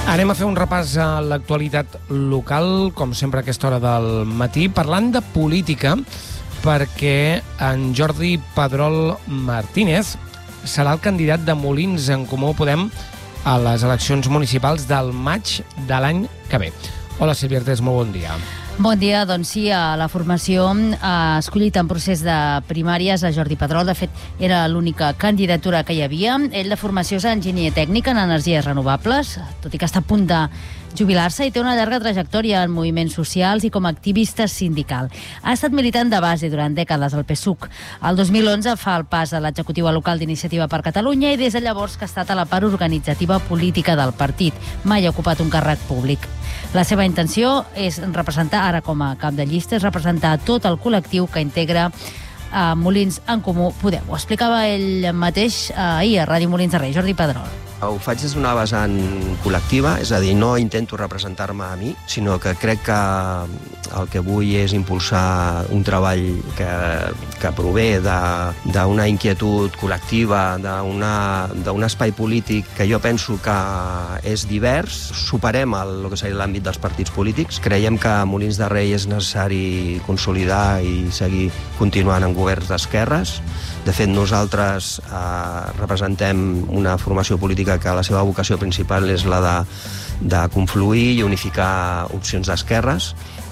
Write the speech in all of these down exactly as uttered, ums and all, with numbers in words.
Anem a fer un repàs a l'actualitat local, com sempre a aquesta hora del matí, parlant de política, perquè en Jordi Pedrol Martínez serà el candidat de Molins en Comú Podem a les eleccions municipals del maig de l'any que ve. Hola, Sílvia Artés, molt bon dia. Bon dia, doncs sí, a la formació ha escollit en procés de primàries a Jordi Pedrol. De fet, era l'única candidatura que hi havia. Ell de formació és enginyer tècnic en energies renovables, tot i que està a punt de jubilar-se i té una llarga trajectòria en moviments socials i com a activista sindical. Ha estat militant de base durant dècades al P S U C. El dos mil onze fa el pas a l'executiva local d'Iniciativa per Catalunya i des de llavors que ha estat a la part organitzativa política del partit. Mai ha ocupat un càrrec públic. La seva intenció és representar, ara com a cap de llista, és representar tot el col·lectiu que integra a Molins en Comú Podem. Ho explicava ell mateix ahir a Ràdio Molins de Rei, Jordi Pedrol. Ho faig des d'una vessant col·lectiva, és a dir, no intento representar-me a mi, sinó que crec que el que vull és impulsar un treball que, que prové d'una inquietud col·lectiva, d'un espai polític que jo penso que és divers. Superem el, el que seria l'àmbit dels partits polítics. Creiem que a Molins de Rei és necessari consolidar i seguir continuant en governs d'esquerres. De fet, nosaltres eh, representem una formació política que la seva vocació principal és la de, de confluir i unificar opcions d'esquerres.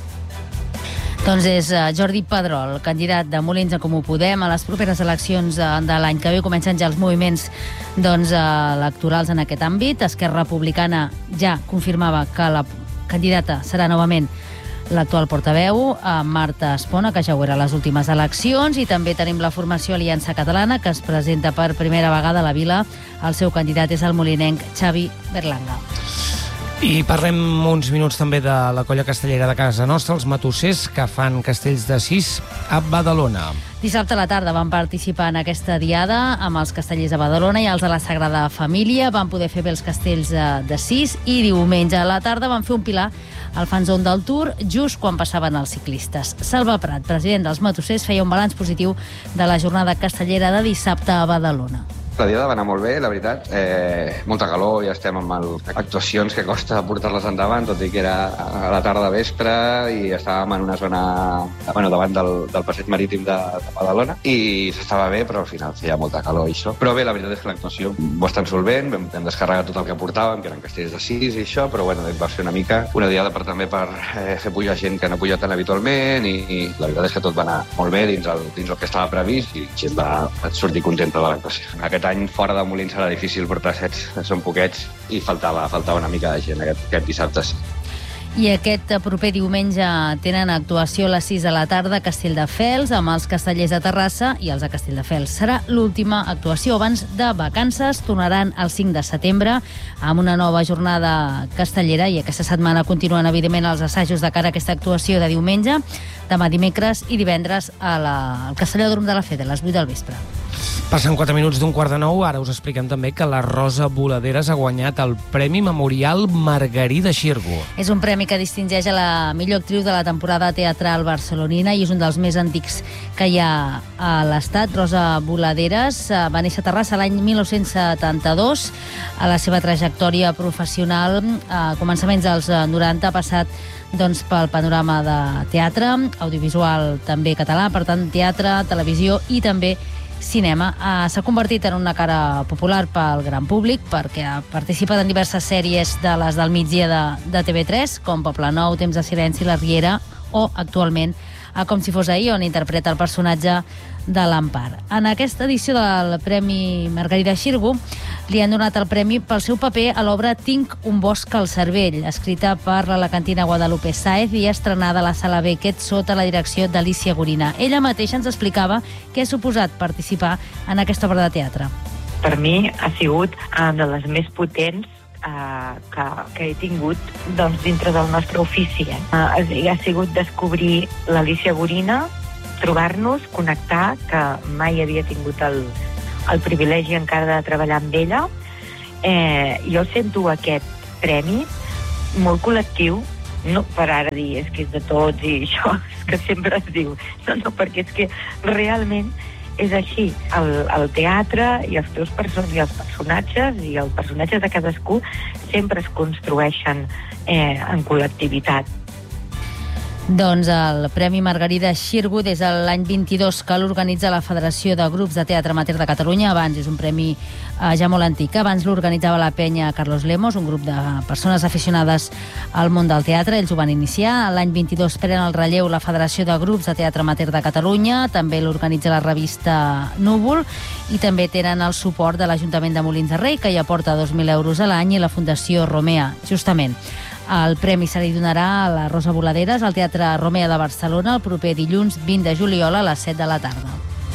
Doncs és Jordi Pedrol, candidat de Molins en Comú Podem. A les properes eleccions de l'any que ve comencen ja els moviments doncs, electorals en aquest àmbit. Esquerra Republicana ja confirmava que la candidata serà novament l'actual portaveu, Marta Espona, que ja ho era a les últimes eleccions, i també tenim la formació Aliança Catalana, que es presenta per primera vegada a la vila. El seu candidat és el molinenc Xavi Berlanga. I parlem uns minuts també de la colla castellera de casa nostra, els matossers, que fan castells de sis a Badalona. Dissabte a la tarda van participar en aquesta diada amb els castellers de Badalona i els de la Sagrada Família. Van poder fer bé els castells de sis i diumenge a la tarda van fer un pilar al fanzón del Tour just quan passaven els ciclistes. Salva Prat, president dels matossers, feia un balanç positiu de la jornada castellera de dissabte a Badalona. La diada va anar molt bé, la veritat. Eh, molta calor, ja estem amb el, actuacions que costa portar-les endavant, tot i que era a la tarda vespre i estàvem en una zona bueno, davant del, del passeig marítim de, de Badalona i s'estava bé, però al final feia molta calor i això. Però bé, la veritat és que l'actuació bastant solvent, vam, vam descarregar tot el que portàvem, que eren castells de sis i això, però bueno, va ser una mica una diada per, també per eh, fer pujar gent que no puja tan habitualment i, i la veritat és que tot va anar molt bé dins el, dins el que estava previst i gent va sortir contenta de l'actuació. Aquest any fora de Molins serà difícil portar sets, són poquets i faltava, faltava una mica de gent aquest, aquest dissabte. I aquest proper diumenge tenen actuació a les sis de la tarda a Castelldefels amb els castellers de Terrassa i els de Castelldefels. Serà l'última actuació abans de vacances. Tornaran el cinc de setembre amb una nova jornada castellera i aquesta setmana continuen evidentment els assajos de cara a aquesta actuació de diumenge, demà dimecres i divendres a la, al Castellòdrom de la Fede a les vuit del vespre. Passen quatre minuts d'un quart de nou. Ara us expliquem també que la Rosa Voladeres ha guanyat el Premi Memorial Margarida Xirgu. És un premi que distingeix a la millor actriu de la temporada teatral barcelonina i és un dels més antics que hi ha a l'Estat. Rosa Voladeres va néixer a Terrassa l'any mil nou-cents setanta-dos. A la seva trajectòria professional, a començaments dels noranta, ha passat doncs, pel panorama de teatre, audiovisual també català, per tant, teatre, televisió i també cinema. Uh, s'ha convertit en una cara popular pel gran públic perquè ha participat en diverses sèries de les del migdia de, de T V tres, com Poble Nou, Temps de silenci, La Riera o, actualment, a Com si fos ahir, on interpreta el personatge de l'Empar. En aquesta edició del Premi Margarida Xirgu li han donat el premi pel seu paper a l'obra Tinc un bosc al cervell, escrita per l'alacantina Guadalupe Sáez i estrenada a la Sala Beckett sota la direcció d'Alícia Gorina. Ella mateixa ens explicava què ha suposat participar en aquesta obra de teatre. Per mi ha sigut una de les més potents Uh, que, que he tingut doncs, dintre del nostre ofici. Eh? Uh, ha sigut descobrir l'Alícia Gorina, trobar-nos, connectar, que mai havia tingut el, el privilegi encara de treballar amb ella. Eh, jo sento aquest premi molt col·lectiu, no per ara dir és que és de tots i això, és que sempre es diu, no, no, perquè és que realment és així. El, el teatre i els teus perso i els personatges i els personatges de cadascú sempre es construeixen eh, en col·lectivitat. Doncs el Premi Margarida Xirgu des de l'any vint-i-dos que l'organitza la Federació de Grups de Teatre Amateur de Catalunya. Abans és un premi eh, ja molt antic. Abans l'organitzava la penya Carlos Lemos, un grup de persones aficionades al món del teatre. Ells ho van iniciar. L'any vint-i-dos pren el relleu la Federació de Grups de Teatre Amateur de Catalunya. També l'organitza la revista Núvol i també tenen el suport de l'Ajuntament de Molins de Rei, que hi aporta dos mil euros a l'any, i la Fundació Romea, justament. El premi se li donarà a la Rosa Voladeres al Teatre Romea de Barcelona el proper dilluns vint de juliol a les set de la tarda.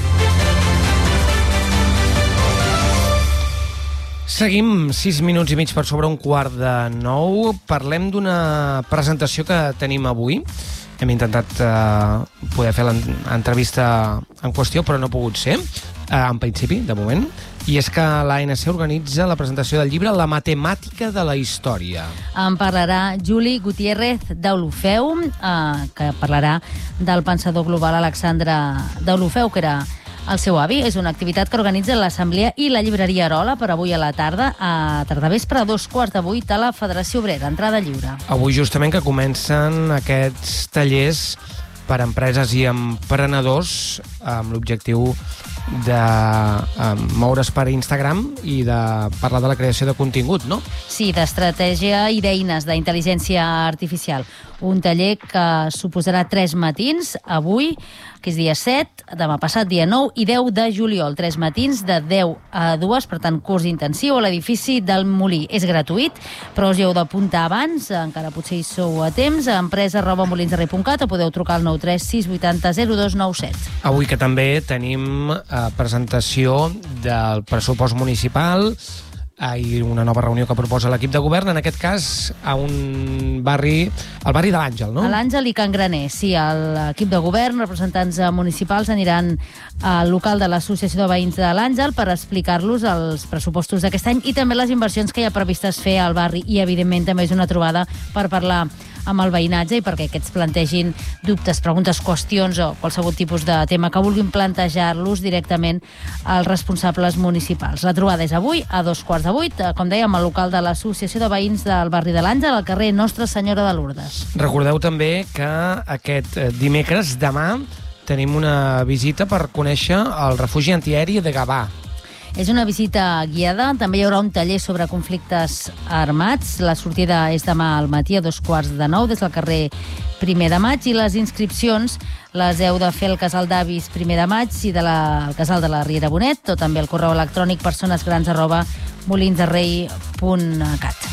Seguim sis minuts i mig per sobre un quart de nou. Parlem d'una presentació que tenim avui. Hem intentat eh, poder fer l'entrevista en qüestió, però no ha pogut ser, eh, en principi, de moment. I és que l'A N C organitza la presentació del llibre La matemàtica de la història. En parlarà Juli Gutiérrez Deulofeu, eh, que parlarà del pensador global Alexandre Deulofeu, que era el seu avi. És una activitat que organitza l'Assemblea i la llibreria Arola per avui a la tarda, a tardavespre a dos quarts de vuit a la Federació Obrera, entrada lliure. Avui justament que comencen aquests tallers per a empreses i emprenedors amb l'objectiu de um, moure's per Instagram i de parlar de la creació de contingut, no? Sí, d'estratègia i d'eines d'intel·ligència artificial. Un taller que suposarà tres matins, avui, que és dia set, demà passat dia nou i deu de juliol. Tres matins de deu a dues, per tant, curs intensiu a l'edifici del Molí. És gratuït, però us hi heu d'apuntar abans, encara potser hi sou a temps, a empresa arroba molinsderrei punt cat o podeu trucar al nou tres sis vuitanta zero dos nou set. Avui que també tenim eh, presentació del pressupost municipal i una nova reunió que proposa l'equip de govern, en aquest cas a un barri, al barri de l'Àngel, no? A l'Àngel i Can Graner, sí. L'equip de govern, representants municipals, aniran al local de l'Associació de Veïns de l'Àngel per explicar-los els pressupostos d'aquest any i també les inversions que hi ha previstes fer al barri. I, evidentment, també és una trobada per parlar amb el veïnatge i perquè aquests plantegin dubtes, preguntes, qüestions o qualsevol tipus de tema que vulguin plantejar-los directament als responsables municipals. La trobada és avui a dos quarts de vuit, com dèiem, al local de l'Associació de Veïns del barri de l'Àngel, al carrer Nostra Senyora de Lourdes. Recordeu també que aquest dimecres, demà, tenim una visita per conèixer el refugi antiaeri de Gavà. És una visita guiada, també hi haurà un taller sobre conflictes armats. La sortida és demà al matí a dos quarts de nou des del carrer Primer de Maig i les inscripcions les heu de fer al casal d'avis Primer de Maig i de la, al casal de la Riera Bonet o també al correu electrònic personesgrans arroba molinsderrei punt cat.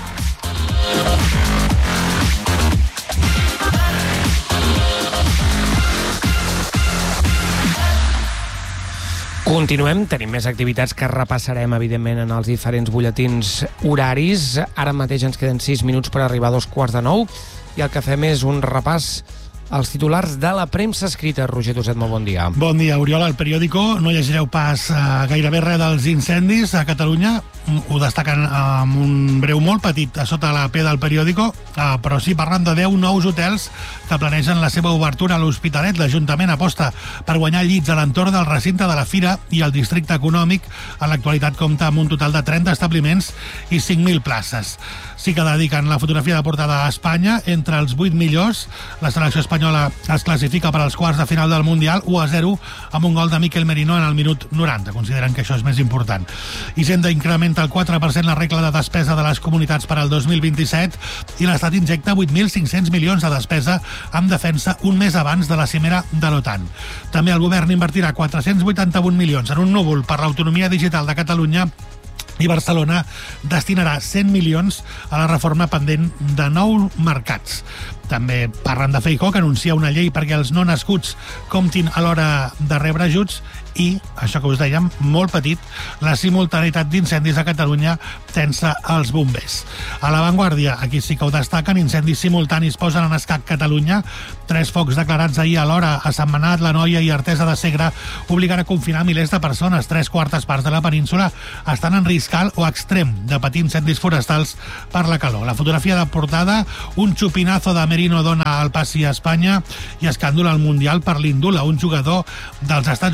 Continuem, tenim més activitats que repassarem, evidentment, en els diferents butlletins horaris. Ara mateix ens queden sis minuts per arribar a dos quarts de nou i el que fem és un repàs als titulars de la premsa escrita. Roger Toset, molt bon dia. Bon dia, Oriol. Al periòdico no llegireu pas eh, gairebé res dels incendis a Catalunya. Ho destaquen amb un breu molt petit a sota la P del periòdico, eh, però sí parlen de deu nous hotels que planegen la seva obertura a l'Hospitalet. L'Ajuntament aposta per guanyar llits a l'entorn del recinte de la Fira i el districte econòmic. En l'actualitat compta amb un total de trenta establiments i cinc mil places. Sí que dediquen la fotografia de portada a Espanya. Entre els vuit millors, la selecció espanyola es classifica per als quarts de final del Mundial u a zero amb un gol de Mikel Merino en el minut noranta. Consideren que això és més important. Hisenda incrementa el quatre per cent la regla de despesa de les comunitats per al dos mil vint-i-set i l'Estat injecta vuit mil cinc-cents milions de despesa en defensa un mes abans de la cimera de l'OTAN. També el govern invertirà quatre-cents vuitanta-un milions en un núvol per l'autonomia digital de Catalunya i Barcelona destinarà cent milions a la reforma pendent de nou mercats. També parlen de Feijóo, que anuncia una llei perquè els no nascuts comptin a l'hora de rebre ajuts i, això que us dèiem, molt petit, la simultaneïtat d'incendis a Catalunya tensa els bombers. A l'avantguàrdia, aquí sí que ho destaquen, incendis simultanis posen en escac Catalunya, tres focs declarats ahir a l'hora a Sentmenat, la Noia i Artesa de Segre obliguen a confinar milers de persones. Tres quartes parts de la península estan en risc alt o extrem de patir incendis forestals per la calor. La fotografia de portada, un xupinazo de Merino dona el passi a Espanya i escàndol al Mundial per l'Indula, un jugador dels Estats Units després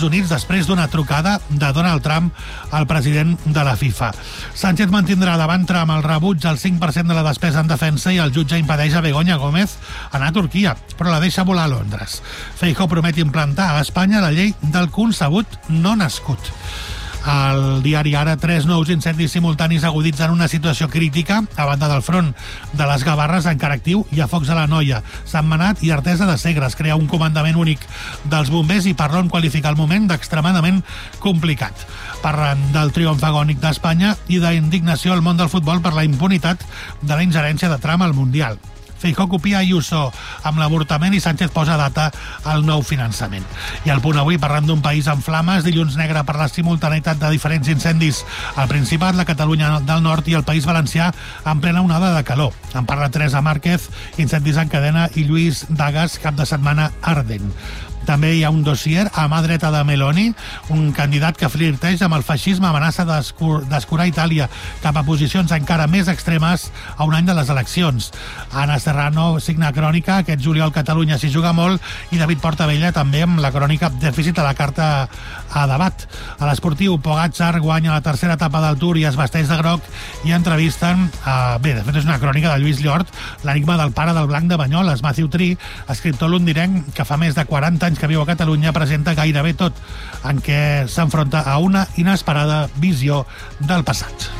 després d'una trucada de Donald Trump al president de la FIFA. Sánchez mantindrà davant Trump el rebuig al cinc per cent de la despesa en defensa i el jutge impedeix a Begoña Gómez anar a Turquia, però la deixa volar a Londres. Feijóo promet implantar a Espanya la llei del concebut no nascut. Al diari Ara, tres nous incendis simultanis aguditzen una situació crítica a banda del front de les Gavarres, encara actiu, hi ha focs a la Noia, Sant Manat i Artesa de Segre. Es crea un comandament únic dels bombers i Parlon qualifica el moment d'extremadament complicat. Parlen del triomf agònic d'Espanya i d'indignació al món del futbol per la impunitat de la ingerència de Trump al Mundial. Feijóo copia Ayuso amb l'avortament i Sánchez posa data al nou finançament. I al Punt Avui, parlant d'un país en flames, dilluns negre per la simultaneïtat de diferents incendis al Principat, la Catalunya del Nord i el País Valencià en plena onada de calor. En parla Teresa Márquez, incendis en cadena, i Lluís Dagas, cap de setmana ardent. També hi ha un dossier a mà dreta de Meloni, un candidat que flirteja amb el feixisme, amenaça d'escurar Itàlia cap a posicions encara més extremes a un any de les eleccions. Anna Serrano signa crònica, aquest juliol Catalunya s'hi juga molt, i David Portabella també amb la crònica dèficit a la carta a debat. A l'esportiu, Pogačar guanya la tercera etapa del Tour i es vesteix de groc i entrevisten, a, bé, de fet és una crònica de Lluís Llort, l'enigma del pare del blanc de Banyoles, Matthew Tree, escriptor londinenc que fa més de quaranta anys que viu a Catalunya, presenta Gairebé tot, en què s'enfronta a una inesperada visió del passat.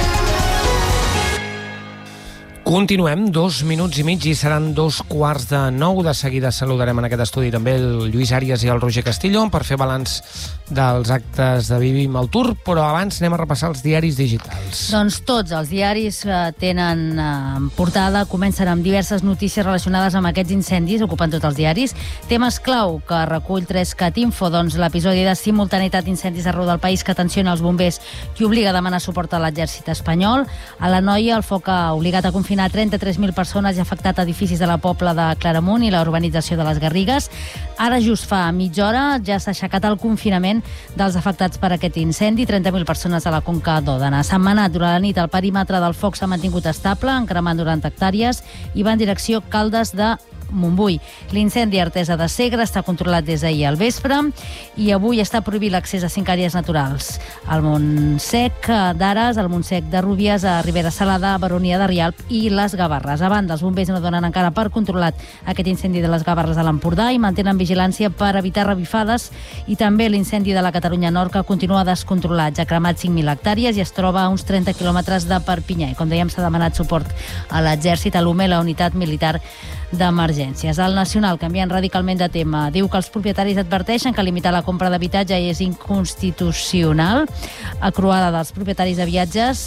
Continuem, dos minuts i mig i seran dos quarts de nou. De seguida saludarem en aquest estudi també el Lluís Àrias i el Roger Castillo per fer balanç dels actes de Vivim el Tour, però abans anem a repassar els diaris digitals. Doncs tots els diaris eh, tenen eh, portada, comencen amb diverses notícies relacionades amb aquests incendis, ocupen tots els diaris. Temes clau que recull tres cat info, doncs l'episodi de simultaneïtat d'incendis arreu del país que tensiona els bombers i obliga a demanar suport a l'exèrcit espanyol. A la Noia, el foc ha obligat a confinar trenta-tres mil persones i ha afectat edificis de la Pobla de Claramunt i la urbanització de les Garrigues. Ara, just fa mitja hora, ja s'ha aixecat el confinament dels afectats per aquest incendi, trenta mil persones a la Conca d'Òdena. A Sant Manat, durant la nit, el perímetre del foc s'ha mantingut estable, encremant noranta hectàrees i va en direcció Caldes de Montbui. L'incendi a Artesa de Segre està controlat des d'ahir al vespre i avui està prohibit l'accés a cinc àrees naturals. Al Montsec d'Ares, al Montsec de Rúbies, a Ribera Salada, a Baronia de Rialp i les Gavarres. A banda, els bombers no donen encara per controlat aquest incendi de les Gavarres de l'Empordà i mantenen vigilància per evitar revifades, i també l'incendi de la Catalunya Nord, que continua descontrolat. Ja ha cremat cinc mil hectàrees i es troba a uns trenta quilòmetres de Perpinyà. I com dèiem, s'ha demanat suport a l'exèrcit, a l'U M E, la unitat militar d'emergències. El Nacional, canviant radicalment de tema, diu que els propietaris adverteixen que limitar la compra d'habitatge és inconstitucional. A croada dels propietaris de viatges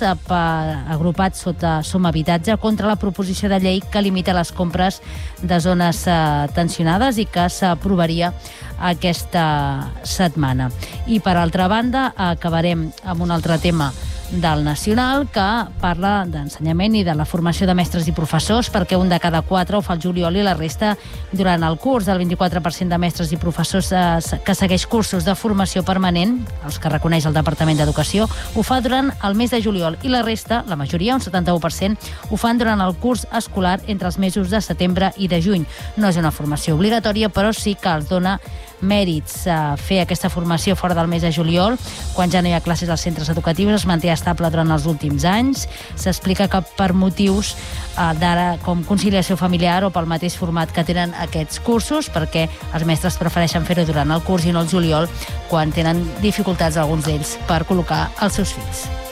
agrupats sota Som Habitatge contra la proposició de llei que limita les compres de zones tensionades i que s'aprovaria aquesta setmana. I per altra banda, acabarem amb un altre tema del Nacional, que parla d'ensenyament i de la formació de mestres i professors, perquè un de cada quatre ho fa el juliol i la resta durant el curs. El vint-i-quatre per cent de mestres i professors que segueix cursos de formació permanent, els que reconeix el Departament d'Educació, ho fa durant el mes de juliol, i la resta, la majoria, un setanta-u per cent, ho fan durant el curs escolar entre els mesos de setembre i de juny. No és una formació obligatòria, però sí que els dona mèrits a fer aquesta formació fora del mes de juliol, quan ja no hi ha classes als centres educatius. Es manté estable durant els últims anys. S'explica que per motius eh, d'ara com conciliació familiar o pel mateix format que tenen aquests cursos, perquè els mestres prefereixen fer-ho durant el curs i no el juliol, quan tenen dificultats alguns d'ells per col·locar els seus fills.